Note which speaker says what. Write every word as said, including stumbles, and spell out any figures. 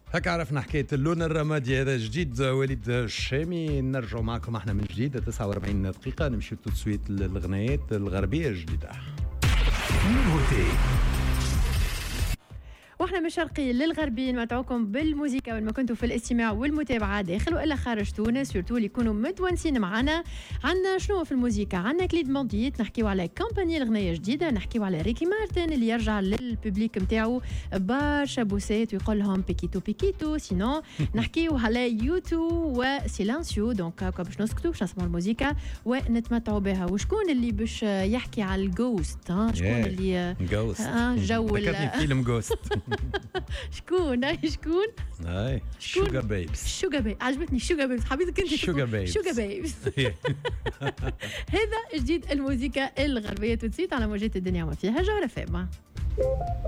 Speaker 1: هكا عرفنا حكاية اللون الرمادي هذا جديد. وليد الشامي نرجع معكم احنا من جديد تسعة وأربعين دقيقة نمشي تو سويت للغنايات الغربية الجديدة.
Speaker 2: واحنا من الشرقي للغربي نمتعوكم بالموسيقى وين ما كنتوا في الاستماع والمتابعه داخل والا خارج تونس، سورتو اللي يكونوا متونسين معنا. عندنا شنو في الموسيقى؟ عندنا كليد مونديت، نحكيو على كومباني الغنايه جديده، نحكيو على ريكي مارتن اللي يرجع للببليك نتاعو برشا بوسات ويقول لهم بيكيتو بيكيتو. سينو نحكيو على يوتو وسيلانسيو. دونك هكا باش نسكتوا باش نسمعوا الموسيقى ونتمتعوا بها. وشكون اللي باش يحكي على الجوست؟ ها شكون اللي
Speaker 1: جوست
Speaker 2: جو
Speaker 1: فيلم جوست
Speaker 2: شكون هاي شكون
Speaker 1: هاي شوغر بيبس.
Speaker 2: شوغر بيبس عجبتني. شوغر بيبس حبيتك انت.
Speaker 1: شوغر بيبس
Speaker 2: شوغر بيبس هذا جديد الموسيقى الغربيه تنسيت على موجات الدنيا وما فيها. جوهرة فاما.